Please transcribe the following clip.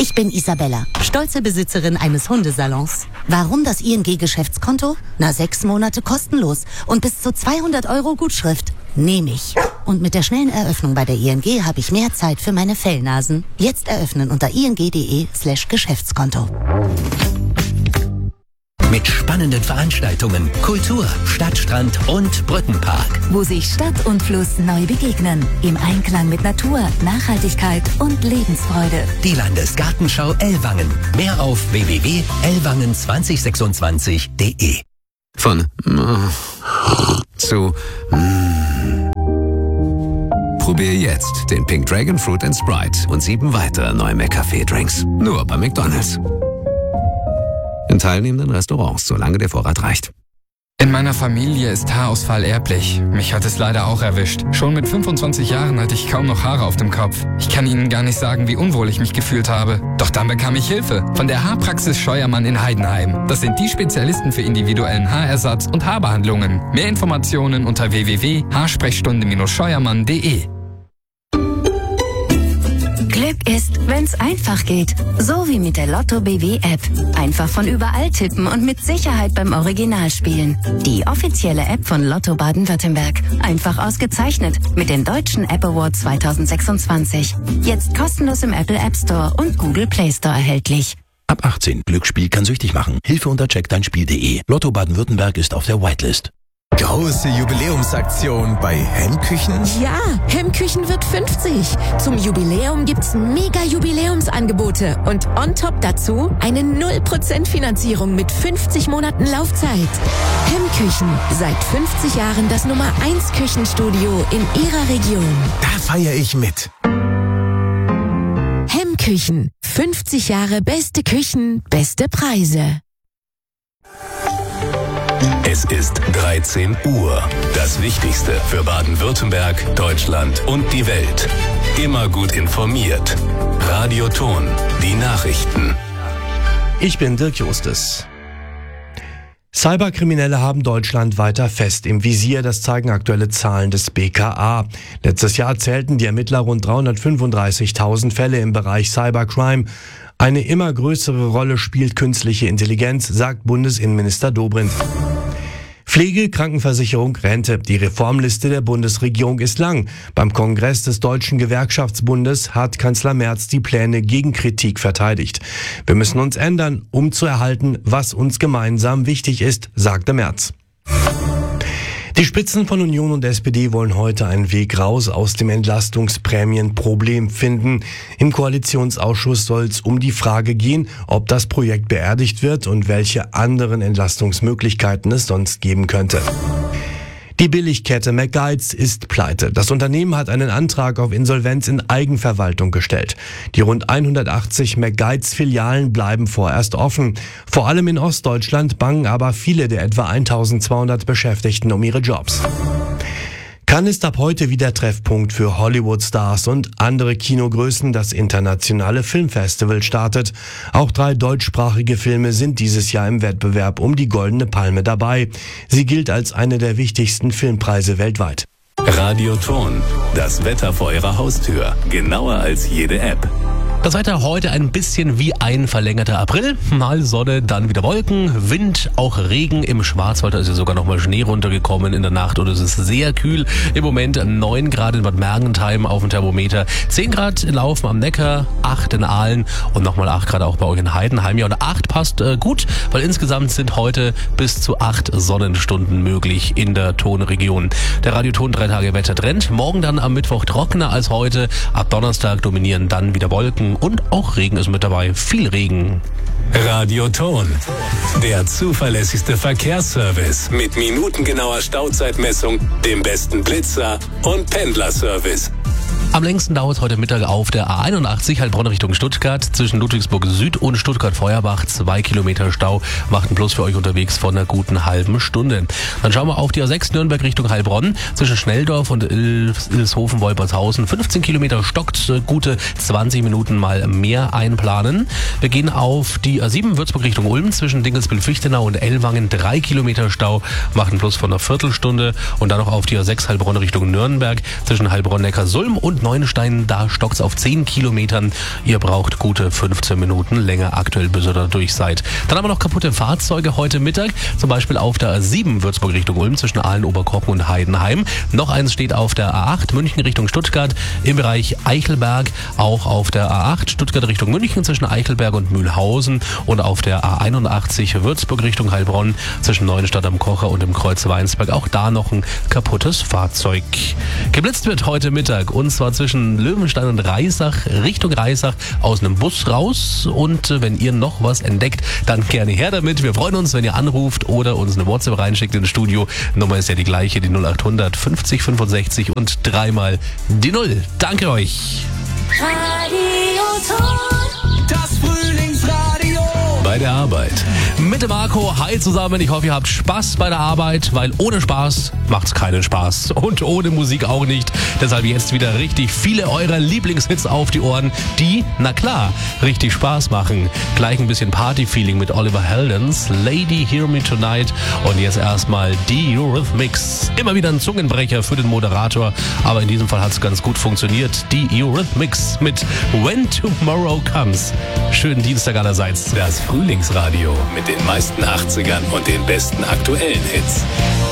Ich bin Isabella, stolze Besitzerin eines Hundesalons. Warum das ING-Geschäftskonto? 6 Monate kostenlos und bis zu 200 € Gutschrift. Nehme ich. Und mit der schnellen Eröffnung bei der ING habe ich mehr Zeit für meine Fellnasen. Jetzt eröffnen unter ing.de/Geschäftskonto. Mit spannenden Veranstaltungen, Kultur, Stadtstrand und Brückenpark. Wo sich Stadt und Fluss neu begegnen. Im Einklang mit Natur, Nachhaltigkeit und Lebensfreude. Die Landesgartenschau Ellwangen. Mehr auf www.ellwangen2026.de. Von zu Probier jetzt den Pink Dragon Fruit & Sprite und 7 weitere neue McCafé-Drinks. Nur bei McDonald's. In teilnehmenden Restaurants, solange der Vorrat reicht. In meiner Familie ist Haarausfall erblich. Mich hat es leider auch erwischt. Schon mit 25 Jahren hatte ich kaum noch Haare auf dem Kopf. Ich kann Ihnen gar nicht sagen, wie unwohl ich mich gefühlt habe. Doch dann bekam ich Hilfe von der Haarpraxis Scheuermann in Heidenheim. Das sind die Spezialisten für individuellen Haarersatz und Haarbehandlungen. Mehr Informationen unter www.haarsprechstunde-scheuermann.de. Glück ist, wenn's einfach geht. So wie mit der Lotto BW App. Einfach von überall tippen und mit Sicherheit beim Original spielen. Die offizielle App von Lotto Baden-Württemberg. Einfach ausgezeichnet mit den Deutschen App Awards 2026. Jetzt kostenlos im Apple App Store und Google Play Store erhältlich. Ab 18. Glücksspiel kann süchtig machen. Hilfe unter checkdeinspiel.de. Lotto Baden-Württemberg ist auf der Whitelist. Große Jubiläumsaktion bei Hemmküchen? Ja, Hemmküchen wird 50. Zum Jubiläum gibt's mega Jubiläumsangebote und on top dazu eine 0% Finanzierung mit 50 Monaten Laufzeit. Hemmküchen, seit 50 Jahren das Nummer 1 Küchenstudio in Ihrer Region. Da feiere ich mit. Hemmküchen, 50 Jahre beste Küchen, beste Preise. Es ist 13 Uhr. Das Wichtigste für Baden-Württemberg, Deutschland und die Welt. Immer gut informiert. Radio Ton, die Nachrichten. Ich bin Dirk Justus. Cyberkriminelle haben Deutschland weiter fest im Visier, das zeigen aktuelle Zahlen des BKA. Letztes Jahr zählten die Ermittler rund 335.000 Fälle im Bereich Cybercrime. Eine immer größere Rolle spielt künstliche Intelligenz, sagt Bundesinnenminister Dobrindt. Pflege, Krankenversicherung, Rente. Die Reformliste der Bundesregierung ist lang. Beim Kongress des Deutschen Gewerkschaftsbundes hat Kanzler Merz die Pläne gegen Kritik verteidigt. Wir müssen uns ändern, um zu erhalten, was uns gemeinsam wichtig ist, sagte Merz. Die Spitzen von Union und SPD wollen heute einen Weg raus aus dem Entlastungsprämienproblem finden. Im Koalitionsausschuss soll es um die Frage gehen, ob das Projekt beerdigt wird und welche anderen Entlastungsmöglichkeiten es sonst geben könnte. Die Billigkette McGuides ist pleite. Das Unternehmen hat einen Antrag auf Insolvenz in Eigenverwaltung gestellt. Die rund 180 McGuides-Filialen bleiben vorerst offen. Vor allem in Ostdeutschland bangen aber viele der etwa 1200 Beschäftigten um ihre Jobs. Cannes ist ab heute wieder Treffpunkt für Hollywood-Stars und andere Kinogrößen. Das internationale Filmfestival startet. Auch 3 deutschsprachige Filme sind dieses Jahr im Wettbewerb um die Goldene Palme dabei. Sie gilt als eine der wichtigsten Filmpreise weltweit. Radio Ton, das Wetter vor Ihrer Haustür. Genauer als jede App. Das Wetter heute ein bisschen wie ein verlängerter April. Mal Sonne, dann wieder Wolken, Wind, auch Regen. Im Schwarzwald ist ja sogar noch mal Schnee runtergekommen in der Nacht und es ist sehr kühl. Im Moment 9 Grad in Bad Mergentheim auf dem Thermometer, 10 Grad in Laufen am Neckar, 8 in Aalen und nochmal 8 Grad auch bei euch in Heidenheim. Ja, und 8 passt gut, weil insgesamt sind heute bis zu 8 Sonnenstunden möglich in der Tonregion. Der Radioton 3 Tage Wettertrend. Morgen dann am Mittwoch trockener als heute. Ab Donnerstag dominieren dann wieder Wolken. Und auch Regen ist mit dabei. Viel Regen. Radio Ton, der zuverlässigste Verkehrsservice mit minutengenauer Stauzeitmessung, dem besten Blitzer und Pendlerservice. Am längsten dauert es heute Mittag auf der A81 Heilbronn Richtung Stuttgart. Zwischen Ludwigsburg Süd und Stuttgart-Feuerbach 2 Kilometer Stau. Macht einen Plus für euch unterwegs von einer guten halben Stunde. Dann schauen wir auf die A6 Nürnberg Richtung Heilbronn. Zwischen Schnelldorf und Ilshofen-Wolpertshausen 15 Kilometer stockt. Gute 20 Minuten mal mehr einplanen. Wir gehen auf die A7 Würzburg Richtung Ulm. Zwischen Dinkelsbühl-Fichtenau und Ellwangen 3 Kilometer Stau. Macht einen Plus von einer Viertelstunde. Und dann noch auf die A6 Heilbronn Richtung Nürnberg. Zwischen Heilbronn-Neckarsulm und Neuenstein, da stockt's auf 10 Kilometern. Ihr braucht gute 15 Minuten länger aktuell, bis ihr da durch seid. Dann haben wir noch kaputte Fahrzeuge heute Mittag, zum Beispiel auf der A7 Würzburg Richtung Ulm zwischen Aalen, Oberkochen und Heidenheim. Noch eins steht auf der A8 München Richtung Stuttgart im Bereich Eichelberg, auch auf der A8 Stuttgart Richtung München zwischen Eichelberg und Mühlhausen und auf der A81 Würzburg Richtung Heilbronn zwischen Neuenstadt am Kocher und dem Kreuz Weinsberg. Auch da noch ein kaputtes Fahrzeug. Geblitzt wird heute Mittag und zwar zwischen Löwenstein und Reisach Richtung Reisach aus einem Bus raus. Und wenn ihr noch was entdeckt, dann gerne her damit. Wir freuen uns, wenn ihr anruft oder uns eine WhatsApp reinschickt ins Studio. Nummer ist ja die gleiche, die 0800 50 65 und dreimal die 0. Danke euch. Das Frühlingsradio. Bei der Arbeit. Mit dem Marco, hi zusammen. Ich hoffe, ihr habt Spaß bei der Arbeit, weil ohne Spaß macht's keinen Spaß. Und ohne Musik auch nicht. Deshalb jetzt wieder richtig viele eurer Lieblingshits auf die Ohren, die, na klar, richtig Spaß machen. Gleich ein bisschen Party-Feeling mit Oliver Heldens, Lady Hear Me Tonight. Und jetzt erstmal die Eurythmics. Immer wieder ein Zungenbrecher für den Moderator, aber in diesem Fall hat's ganz gut funktioniert. Die Eurythmics mit When Tomorrow Comes. Schönen Dienstag allerseits. Das Frühlingsradio mit den meisten 80ern und den besten aktuellen Hits.